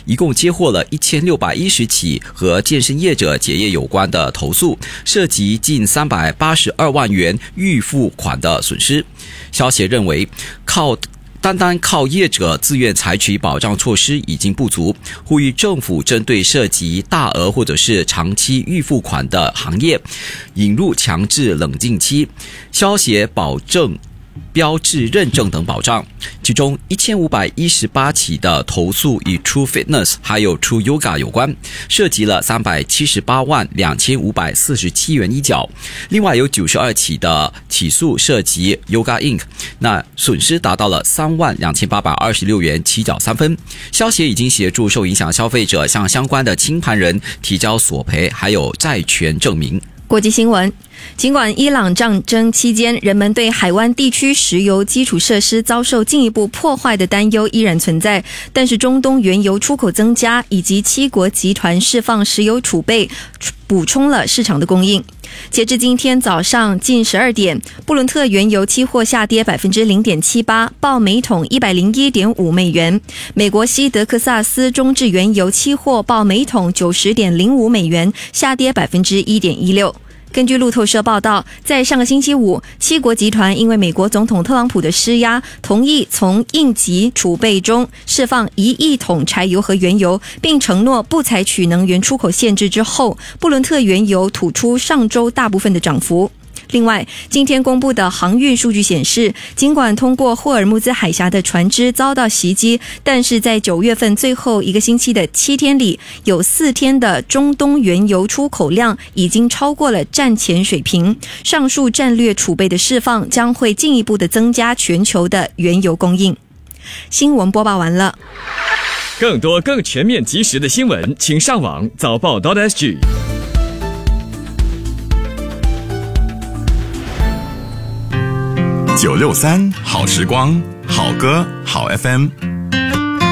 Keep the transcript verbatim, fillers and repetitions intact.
一共接获了一千六百一十起和健身业者结业有关的投诉，涉及近三百八十二万元预付款的损失。消协认为，靠单单靠业者自愿采取保障措施已经不足，呼吁政府针对涉及大额或者是长期预付款的行业，引入强制冷静期、消协保证标志认证等保障。其中一千五百一十八起的投诉与 True Fitness 还有 True Yoga 有关，涉及了三百七十八万两千五百四十七元一角。另外有九十二起的起诉涉及 Yoga Incorporated， 那损失达到了三万两千八百二十六元七角三分。消协已经协助受影响消费者向相关的清盘人提交索赔还有债权证明。 国际新闻，尽管伊朗战争期间人们对海湾地区石油基础设施遭受进一步破坏的担忧依然存在，但是中东原油出口增加以及七国集团释放石油储备补充了市场的供应。截至今天早上近十二点，布伦特原油期货下跌 百分之零点七八， 报每桶 一百零一点五美元。美国西德克萨斯中质原油期货报每桶 九十点零五美元，下跌 百分之一点一六。根据路透社报道，在上个星期五，七国集团因为美国总统特朗普的施压，同意从应急储备中释放一亿桶柴油和原油，并承诺不采取能源出口限制之后，布伦特原油吐出上周大部分的涨幅。另外，今天公布的航运数据显示，尽管通过霍尔木兹海峡的船只遭到袭击，但是在九月份最后一个星期的七天里，有四天的中东原油出口量已经超过了战前水平。上述战略储备的释放将会进一步的增加全球的原油供应。新闻播报完了。 更多更全面及时的新闻，请上网早报 .sg。 九六三好时光，好歌好 F M。